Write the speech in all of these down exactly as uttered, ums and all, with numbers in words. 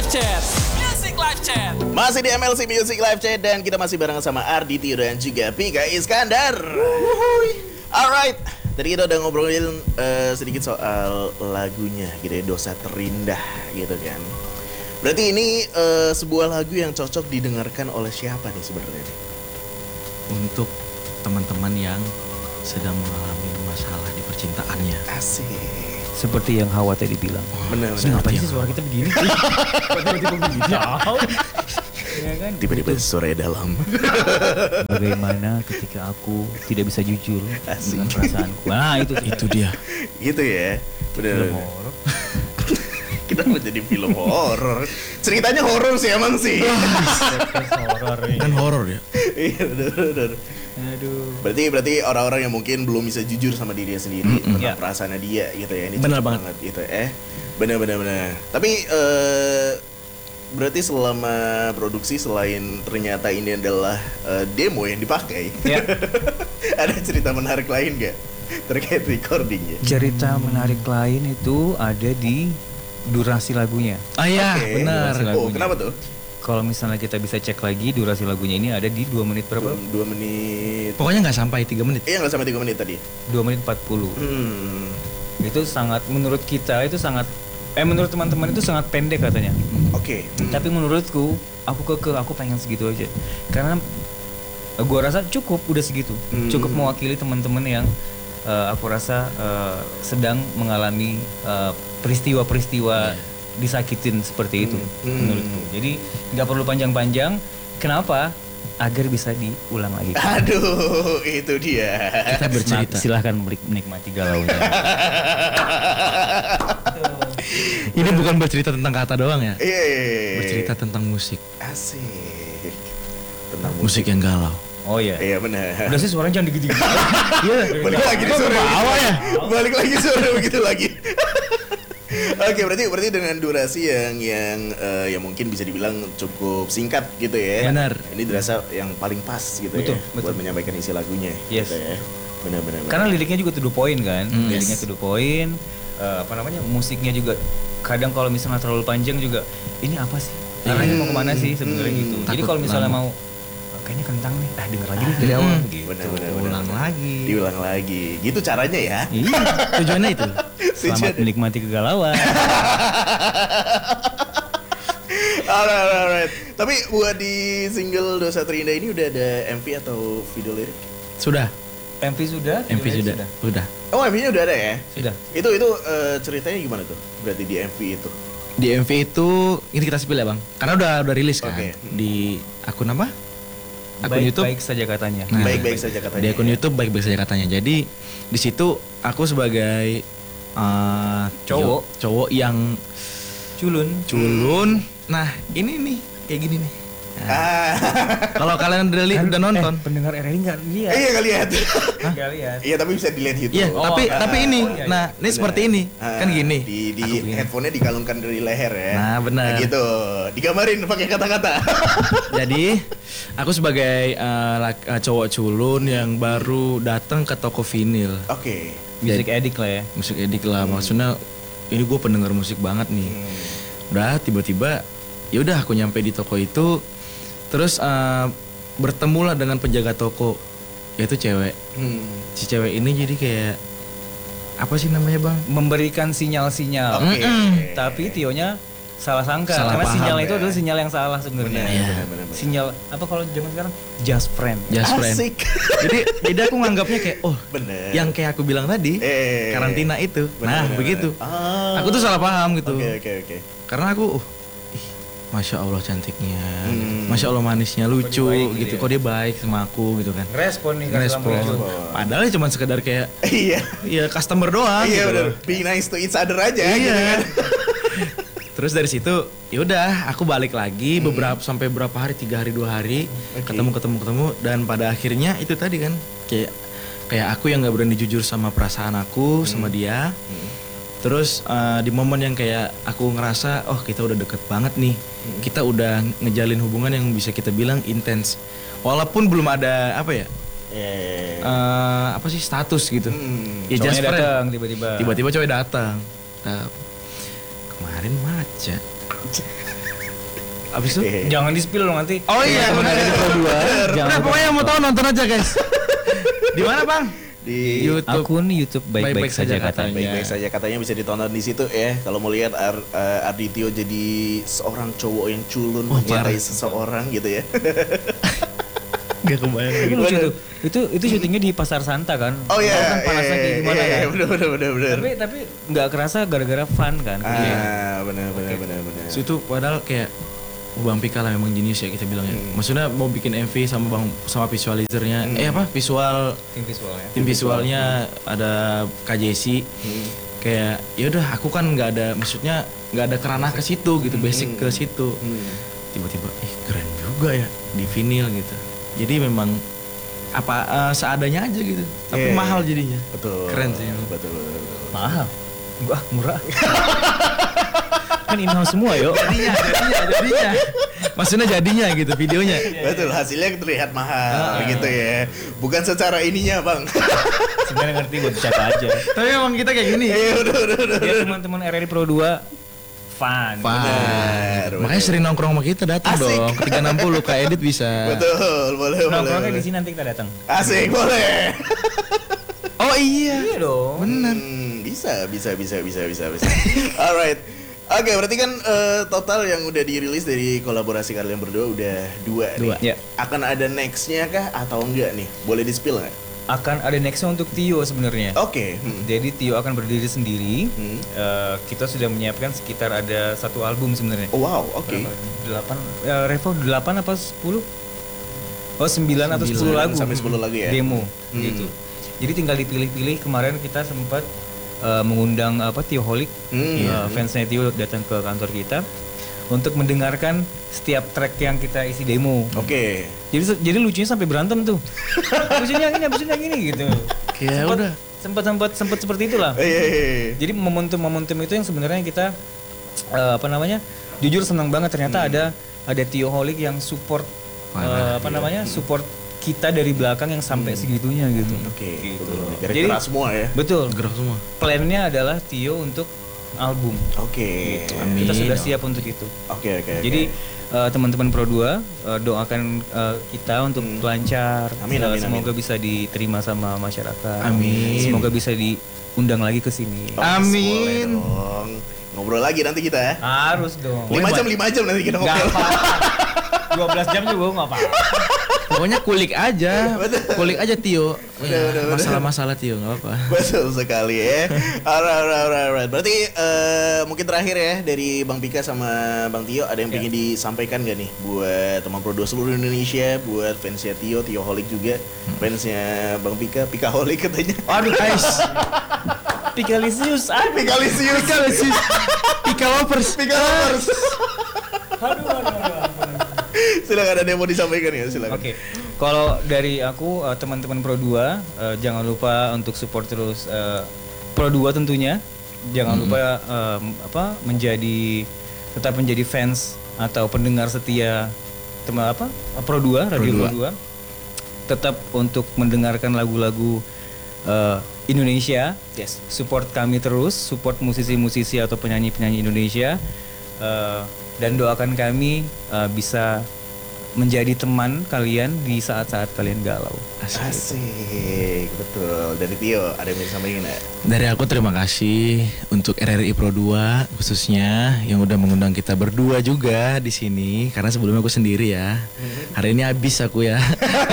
Live Chat. Music Live Chat. Masih di M L C Music Live Chat dan kita masih bareng sama Ardi Tio dan juga Pika Iskandar. Alright, tadi kita udah ngobrolin uh, sedikit soal lagunya gitu ya, Dosa Terindah gitu kan. Berarti ini uh, sebuah lagu yang cocok didengarkan oleh siapa nih sebenarnya? Untuk teman-teman yang sedang mengalami masalah di percintaannya. Asik. Seperti yang Hawa tadi bilang. Bener, Terus bener. ngapain sih suara kita begini? Tiba-tiba begini. Ya kan? Tiba-tiba suara dalam. Bagaimana ketika aku tidak bisa jujur Asik. dengan perasaanku. Nah itu Itu dia. Gitu ya. Bener. Film horor. Kita mau jadi film horor. Ceritanya horor sih emang sih. Horor ini. Kan horor ya. Iya bener-bener. Aduh. Berarti berarti orang-orang yang mungkin belum bisa jujur sama dirinya sendiri Mm-mm. tentang Ya. perasaannya dia gitu ya. Ini Bener cocok banget. gitu eh. Bener-bener bener. Tapi eh berarti selama produksi selain ternyata ini adalah eh, demo yang dipakai, Ya. ada cerita menarik lain gak terkait recordingnya? Cerita menarik lain itu ada di durasi lagunya. Ah iya, Oke. benar. Durasi Oh lagunya. kenapa tuh? Kalau misalnya kita bisa cek lagi durasi lagunya ini ada di dua menit berapa? Dua, dua menit. Pokoknya nggak sampai tiga menit. Iya nggak sampai tiga menit tadi. dua menit empat puluh. Hmm. Itu sangat, menurut kita itu sangat, eh menurut teman-teman itu sangat pendek katanya. Oke. Tapi menurutku, aku keke, aku pengen segitu aja. Karena eh, gua rasa cukup udah segitu. Hmm. Cukup mewakili teman-teman yang eh, aku rasa eh, sedang mengalami eh, peristiwa-peristiwa disakitin seperti itu Hmm. menurutku. Jadi nggak perlu panjang-panjang. Kenapa? Agar bisa diulang lagi. Aduh, itu dia. Kita bercerita. Nah, silahkan menik- menikmati galaunya. Ini bukan bercerita tentang kata doang ya. Iya. Bercerita tentang musik. Asik. Tentang Musik yang galau. Oh iya. Iya benar. Udah sih suaranya jangan digigit. Iya. Balik lagi nih suara bawa ya? Balik lagi suara begitu lagi. Oke, berarti berarti dengan durasi yang yang eh, yang mungkin bisa dibilang cukup singkat gitu ya. Benar. Ini dirasa yang paling pas gitu Betul, ya betul. buat menyampaikan isi lagunya Yes. gitu ya. Benar benar. benar. Karena liriknya juga to the point kan. Hmm. Liriknya Yes. to the point. Eh, apa namanya? Musiknya juga kadang kalau misalnya terlalu panjang juga ini apa sih? Arahnya mau kemana sih sebenarnya Hmm. gitu. Jadi Takut kalau misalnya lama. mau "Ah, kayaknya kentang nih, ah denger lagi nih dari awal Hmm. gitu. Benar benar benar. Ulang lagi. Diulang lagi. Gitu caranya ya. Iya. Tujuannya itu. Selamat Tujuannya. menikmati kegalauan. Alright, alright, alright. Tapi buat di single Dosa Terindah ini udah ada M V atau video lirik? Sudah. M V sudah? M V Video sudah. lirik Udah. Oh, M V-nya udah ada ya? Sudah. Itu itu eh, ceritanya gimana tuh? Berarti di M V itu. Di M V itu ini kita spill ya bang. Karena udah udah rilis kan. Oke. Di akun apa? Akun Baik, YouTube. baik saja katanya. Nah, Baik-baik saja katanya. Di akun ya. YouTube baik-baik saja katanya. Jadi di situ aku sebagai eh, Cowok. jo- cowok yang Culun. culun. Nah ini nih kayak gini nih. Nah, Ah. kalau kalian udah, li- udah nonton, Eh, pendengar R R I nggak lihat. Iya kali lihat. Nggak lihat. Iya, tapi bisa dilihat YouTube. iya. Oh, tapi ah, tapi ini, oh, iya, iya. nah ini Bener. seperti ini, Ah, kan gini. Di di Aku begini. headphone-nya dikalungkan dari leher ya. Nah, benar. gitu. Digambarin pakai kata-kata. Jadi aku sebagai eh, lak- eh, cowok culun yang baru datang ke toko vinil, Oke. Music edit lah ya. musik edik lah, maksudnya ini gue pendengar musik banget nih. Hmm. Udah tiba-tiba ya udah aku nyampe di toko itu, terus eh, bertemulah dengan penjaga toko, yaitu cewek. Hmm. Si cewek ini jadi kayak apa sih namanya bang? Memberikan sinyal-sinyal. Oke. Tapi Tionya salah sangka Salah karena paham, sinyal ya. itu adalah sinyal yang salah sebenarnya. Benar, Iya. benar, benar, benar. Sinyal apa kalau zaman sekarang? Just friend. Just friend. Asik. Jadi jadi aku nganggapnya kayak oh Bener. yang kayak aku bilang tadi Eh. karantina itu. Benar, Nah benar, begitu. benar. Ah. Aku tuh salah paham gitu. Oke, oke, oke. Karena aku uh, ih, masya Allah cantiknya, Hmm. masya Allah manisnya, lucu Kok dia baik gitu. gitu ya? Kok dia baik sama aku gitu kan. Respon nih kan Respon. respon. Padahal ya cuma sekedar kayak Iya. ya customer doang. Iya gitu benar. loh. Be nice to each other aja Iya. gitu kan. Terus dari situ ya udah aku balik lagi beberapa sampai berapa hari, tiga hari dua hari Oke. ketemu ketemu ketemu dan pada akhirnya itu tadi kan kayak kayak aku yang nggak berani jujur sama perasaan aku sama dia. Terus eh, di momen yang kayak aku ngerasa oh kita udah deket banget nih, kita udah ngejalin hubungan yang bisa kita bilang intens, walaupun belum ada apa ya Eh. eh, apa sih status gitu. Hmm. Ya just Cowoknya friend. datang tiba-tiba. Tiba-tiba cowok datang. Nah, kemarin maca. Abis itu? Hehe. Jangan di-spill dong nanti. Oh iya, benar di Pro dua. Udah pokoknya mau tahu nonton aja guys. Di mana bang? Di YouTube. Akun YouTube baik-baik, Baik-baik saja saja katanya. baik-baik saja katanya bisa ditonton di situ ya. Kalau mau lihat Ar uh, Arditio jadi seorang cowok yang culun Oh, mencintai parah. seseorang gitu ya. Gak kebayang. Itu lucu tuh. Itu itu syutingnya di Pasar Santa kan. Oh iya. Tahu kan panasnya kayak gimana iya, kan. iya, bener bener bener bener. Tapi tapi nggak kerasa gara-gara fun kan. Ah, benar benar benar benar. So, itu padahal kayak Bang Pika lah memang jenius ya kita bilangnya. Maksudnya mau bikin M V sama Bang sama visualizernya. Eh apa? Visual Tim visualnya. tim visualnya ada K J C. Kayak ya udah aku kan nggak ada maksudnya nggak ada kerana ke situ gitu, basic ke situ. Tiba-tiba ih keren juga ya di vinyl gitu. Jadi memang apa eh, seadanya aja gitu. Tapi Iya, mahal iya. jadinya. Betul. Keren sih. Betul betul. betul. Mahal. Wah, murah. Kan in-house semua yo. Jadinya, jadinya, jadinya. Maksudnya jadinya gitu videonya. Betul, hasilnya terlihat mahal gitu ya. Bukan secara ininya, Bang. Sebenarnya ngerti buat siapa aja. Tapi emang kita kayak gini. Iya, udah udah udah. Ya teman-teman R R I Pro dua fun. Benar, Makanya sering nongkrong sama kita datang Asik. dong. Ke tiga enam puluh Kak Edit bisa. Betul, boleh boleh. Nongkrongnya boleh. di sini nanti kita datang. Asik, boleh. Oh iya. Iya dong. Hmm, bisa, bisa, bisa, bisa, bisa, bisa. Alright. Oke, berarti kan eh, total yang udah dirilis dari kolaborasi kalian berdua udah dua, Dua. nih. Ya. Akan ada nextnya kah atau enggak nih? Boleh di-spill nggak? Akan ada nextnya untuk Tio sebenarnya. Oke. hmm. Jadi Tio akan berdiri sendiri. Hmm. Eh, kita sudah menyiapkan sekitar ada satu album sebenarnya. Oh, wow, oke. Delapan, ya, Revo delapan apa sepuluh? Oh sembilan atau sepuluh Sembilan lagu. sampai sepuluh lagu ya? Demo Hmm. gitu. Jadi tinggal dipilih-pilih. Kemarin kita sempat eh, mengundang apa Tioholic, Hmm, eh, fansnya Tio datang ke kantor kita untuk mendengarkan setiap track yang kita isi demo. Oke. Jadi jadi lucunya sampai berantem tuh. Abisin yang ini, abisin yang ini gitu. Kayak Sempat- udah. sempat sempat sempat seperti itulah. Eh, iya, iya, iya. Jadi momentum-momentum itu yang sebenarnya kita eh, apa namanya? Jujur senang banget ternyata ada ada Tioholic yang support eh, Parah, apa namanya? Support kita dari belakang yang sampai segitunya gitu. Oke. Gitu. betul. Jadi Gerak-gerak semua ya. betul. Gerak semua. Plannya adalah Tio untuk album. Oke. Amin. Kita sudah siap untuk itu. Oke, oke. oke. Jadi eh, teman-teman Pro dua eh, doakan eh, kita untuk lancar. Amin, Eh, amin, semoga bisa diterima sama masyarakat. Amin. Semoga bisa diundang lagi ke sini. Oh, Amin. boleh dong. Ngobrol lagi nanti kita ya. Harus dong. Lima jam, lima jam nanti kita Gak ngobrol. apa-apa. dua belas jam juga nggak apa-apa. Pokoknya kulik aja. Kulik aja Tio. Udah, Ya, udah, udah. masalah-masalah Tio nggak apa-apa. Betul sekali ya. Alright, alright, alright, alright. Berarti eh, mungkin terakhir ya dari Bang Pika sama Bang Tio ada yang ingin disampaikan gak nih buat teman Pro dua seluruh Indonesia, buat fansnya Tio, Tioholic juga, fansnya Bang Pika, Pikaholic katanya. Aduh guys. Pikalisius, ah. Pikalisius, Pikalisius, Pika lovers. Pika lovers. Aduh, aduh, aduh, aduh. Silakan ada yang mau disampaikan ya, silakan. Oke, kalau dari aku eh, teman-teman Pro dua eh, jangan lupa untuk support terus eh, Pro dua tentunya. Jangan lupa eh, apa menjadi tetap menjadi fans atau pendengar setia teman apa Pro dua, Radio Pro dua. Tetap untuk mendengarkan lagu-lagu eh, Indonesia. Yes. Support kami terus, support musisi-musisi atau penyanyi-penyanyi Indonesia. Eh, dan doakan kami eh, bisa menjadi teman kalian di saat-saat kalian galau. Asik, betul. Dari Tio ada yang mau disampaikan nggak? Dari aku terima kasih untuk R R I Pro dua khususnya yang udah mengundang kita berdua juga di sini karena sebelumnya aku sendiri ya. Hari ini habis aku ya.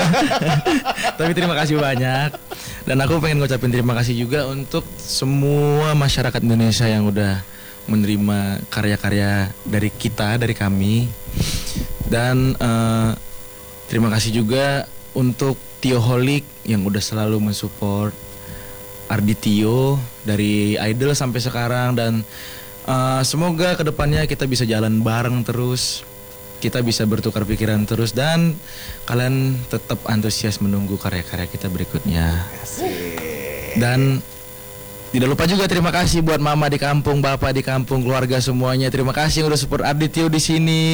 Tapi terima kasih banyak. Dan aku pengen ngucapin terima kasih juga untuk semua masyarakat Indonesia yang udah menerima karya-karya dari kita, dari kami. Dan eh, terima kasih juga untuk Tioholic yang udah selalu mensupport Ardi Tio dari Idol sampai sekarang. Dan eh, semoga kedepannya kita bisa jalan bareng terus, kita bisa bertukar pikiran terus, dan kalian tetap antusias menunggu karya-karya kita berikutnya. Asik. Dan tidak lupa juga terima kasih buat mama di kampung, bapak di kampung, keluarga semuanya. Terima kasih yang udah support Ardi Tio di sini.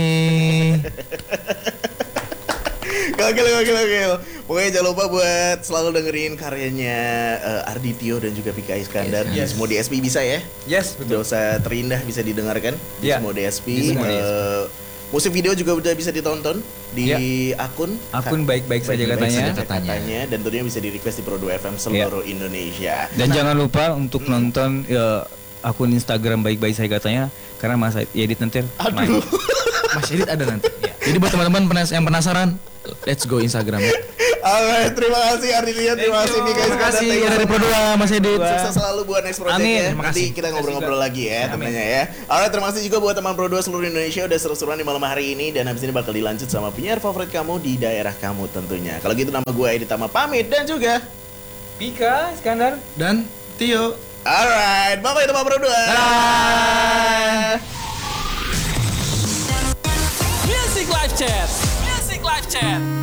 Gokil, gokil, gokil. Pokoknya jangan lupa buat selalu dengerin karyanya eh, Ardi Tio dan juga Pika Iskandar. Di Yes. semua D S P bisa ya. Yes, betul. Dosa terindah bisa didengarkan di Ya, semua D S P. di semua D S P. Eh, Musik video juga udah bisa ditonton di Ya. akun Akun baik-baik saja Baik-baik katanya. saja katanya. Dan tentunya bisa di request di Pro dua F M seluruh Indonesia. Dan jangan lupa untuk nonton ya, akun Instagram baik-baik saya katanya karena Mas Edit nanti main. Aduh. Mas Edit ada nanti. Jadi buat teman-teman penas- yang penasaran, let's go Instagram ya. Alright, terima kasih Ardilia, terima kasih Mika Terima kasih dari Pro dua Mas Edit. Sukses selalu buat next project Amin. ya. Terima Nanti kasih. kita ngobrol-ngobrol lagi ya tentunya ya. Alright, terima kasih juga buat teman Pro dua seluruh Indonesia udah seru-seruan di malam hari ini. Dan habis ini bakal dilanjut sama penyiar favorit kamu di daerah kamu tentunya. Kalau gitu nama gue Edit Tama pamit dan juga Pika, Iskandar. Dan Tio. alright, bye-bye teman Pro dua. Music Live Chat. Music Live Chat.